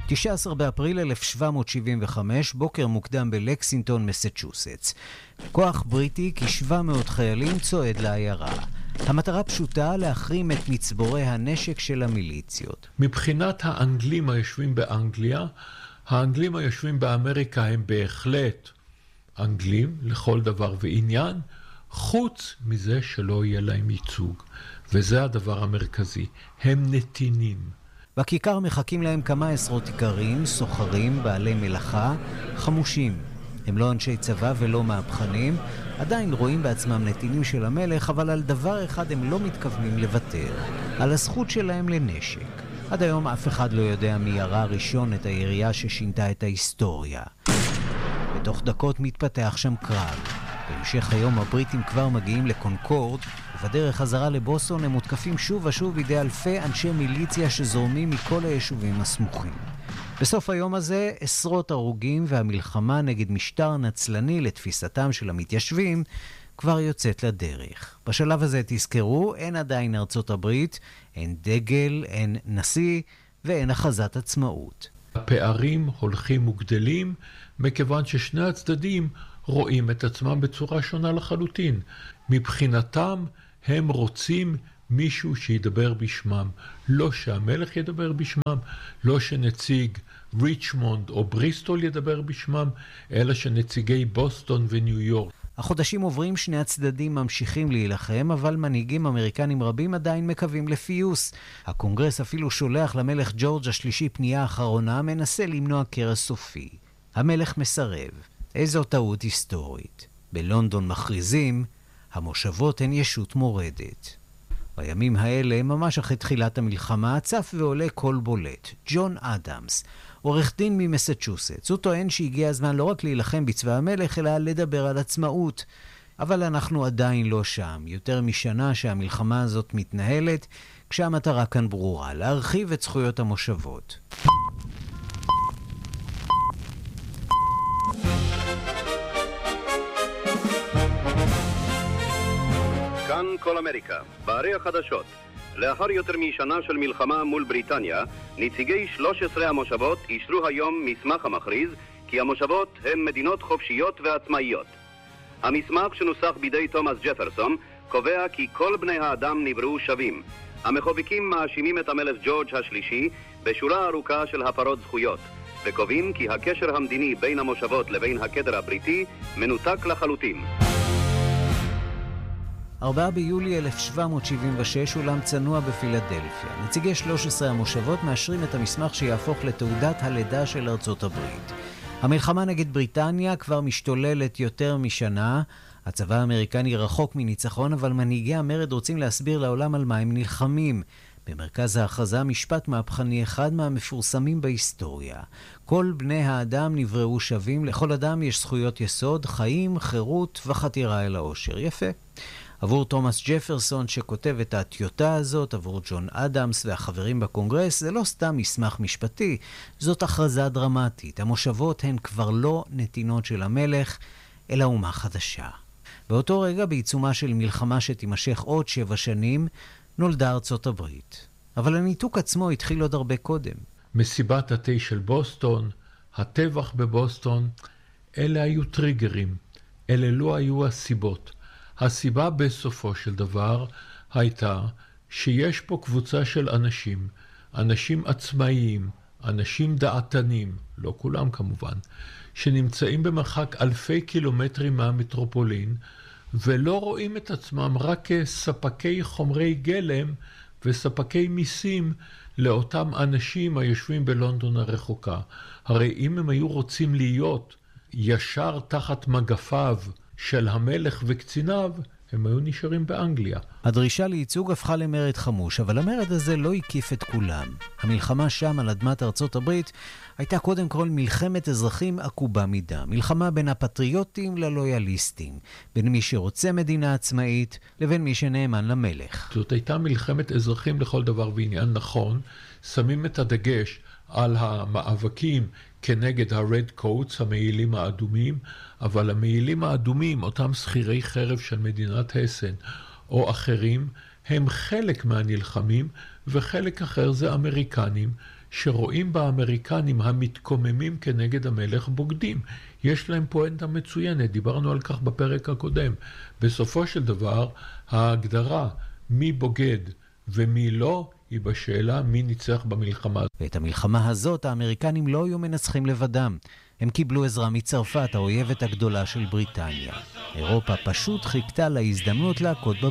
19 באפריל 1775, בוקר מוקדם בלקסינגטון, מסצ'וסטס. כוח בריטי כ-700 חיילים צועד לעיירה. המטרה פשוטה, להחרים את מצבורי הנשק של המיליציות. מבחינת האנגלים היושבים באנגליה, האנגלים היושבים באמריקה הם בהחלט אנגלים לכל דבר ועניין, חוץ מזה שלא יהיה להם ייצוג. וזה הדבר המרכזי. הם נתינים. בכיכר מחכים להם כמה עשרות איכרים, סוחרים, בעלי מלאכה, חמושים. הם לא אנשי צבא ולא מהפכנים, עדיין רואים בעצמם נתינים של המלך, אבל על דבר אחד הם לא מתכוונים לוותר, על הזכות שלהם לנשק. עד היום אף אחד לא יודע מי ירה ראשון את הירייה ששינתה את ההיסטוריה. בתוך דקות מתפתח שם קרב. בהמשך היום הבריטים כבר מגיעים לקונקורד, ובדרך חזרה לבוסטון הם מותקפים שוב ושוב בידי אלפי אנשי מיליציה שזורמים מכל היישובים הסמוכים. בסוף היום הזה עשרות הרוגים, והמלחמה נגד משטר נצלני לתפיסתם של המתיישבים כבר יוצאת לדרך. בשלב הזה תזכרו, אין עדיין ארצות הברית, אין דגל, אין נשיא ואין הכרזת עצמאות. הפערים הולכים וגדלים מכיוון ששני הצדדים רואים את עצמם בצורה שונה לחלוטין. מבחינתם הם רוצים מישהו שידבר בשמם. לא שהמלך ידבר בשמם, לא שנציג ריצ'מונד או בריסטול ידבר בשמם, אלא שנציגי בוסטון וניו יורק. החודשים עוברים, שני הצדדים ממשיכים להילחם, אבל מנהיגים אמריקנים רבים עדיין מקווים לפיוס. הקונגרס אפילו שולח למלך ג'ורג' השלישי פנייה אחרונה, מנסה למנוע קרע סופי. המלך מסרב. איזו טעות היסטורית. בלונדון מכריזים, המושבות הן ישות מורדת. בימים האלה, ממש אחרי תחילת המלחמה, צף ועולה קול בולט, ג'ון אדמס, עורך דין ממסצ'וסטס. הוא טוען שהגיע הזמן לא רק להילחם בצבא המלך, אלא לדבר על עצמאות. אבל אנחנו עדיין לא שם. יותר משנה שהמלחמה הזאת מתנהלת, כשהמטרה כאן ברורה, להרחיב את זכויות המושבות. כאן כל אמריקה, בערי החדשות. לאחר יותר משנה של מלחמה מול בריטניה, נציגי 13 המושבות אישרו היום מסמך המכריז כי המושבות הן מדינות חופשיות ועצמאיות. המסמך שנוסח בידי תומאס ג'פרסון קובע כי כל בני האדם נבראו שווים. המחוקקים מאשימים את המלך ג'ורג' השלישי בשורה ארוכה של הפרות זכויות, וקובעים כי הקשר המדיני בין המושבות לבין הכתר הבריטי מנותק לחלוטין. 4 ביולי 1776, אולם צנוע בפילדלפיה. נציגי 13 המושבות מאשרים את המסמך שיהפוך לתעודת הלידה של ארצות הברית. המלחמה נגד בריטניה כבר משתוללת יותר משנה. הצבא האמריקני רחוק מניצחון, אבל מנהיגי המרד רוצים להסביר לעולם על מה הם נלחמים. במרכז ההכרזה משפט מהפכני אחד מהמפורסמים בהיסטוריה. כל בני האדם נבראו שווים, לכל אדם יש זכויות יסוד, חיים, חירות וחתירה אל האושר. יפה. עבור תומאס ג'פרסון שכותב את הטיוטה הזאת, עבור ג'ון אדמס והחברים בקונגרס, זה לא סתם מסמך משפטי, זאת הכרזה דרמטית. המושבות הן כבר לא נתינות של המלך, אלא אומה חדשה. באותו רגע, בעיצומה של מלחמה שתימשך עוד 7 שנים, נולדה ארצות הברית. אבל הניתוק עצמו התחיל עוד הרבה קודם. מסיבת התה של בוסטון, הטבח בבוסטון, אלה היו טריגרים, אלה לא היו הסיבות. הסיבה בסופו של דבר הייתה שיש פה קבוצה של אנשים, אנשים עצמאיים, אנשים דעתנים, לא כולם כמובן, שנמצאים במרחק אלפי קילומטרים מהמטרופולין, ולא רואים את עצמם רק כספקי חומרי גלם וספקי מיסים לאותם אנשים היושבים בלונדון הרחוקה. הרי אם הם היו רוצים להיות ישר תחת מגפיו של המלך וקציניו, הם היו נשארים באנגליה. הדרישה לייצוג הפכה למרד חמוש, אבל המרד הזה לא הקיף את כולם. המלחמה שם על אדמת ארצות הברית הייתה קודם כל מלחמת אזרחים עקובה מדם. מלחמה בין הפטריוטים ללויאליסטים, בין מי שרוצה מדינה עצמאית לבין מי שנאמן למלך. זאת הייתה מלחמת אזרחים לכל דבר ועניין. נכון, שמים את הדגש על המאבקים כנגד ה-Red Coats, המעילים האדומים, אבל המעילים האדומים, אותם שכירי חרב של מדינת הסן או אחרים, הם חלק מהנלחמים, וחלק אחר זה אמריקנים שרואים באמריקנים המתקוממים כנגד המלך בוגדים. יש להם פואנטה מצוינת, דיברנו על כך בפרק הקודם. בסופו של דבר, ההגדרה מי בוגד ומי לא, היא בשאלה מי ניצח במלחמה. ואת המלחמה הזאת האמריקנים לא היו מנצחים לבדם. הם קיבלו עזרה מצרפת, האויבת הגדולה של בריטניה. אירופה פשוט חיכתה להזדמנות להכות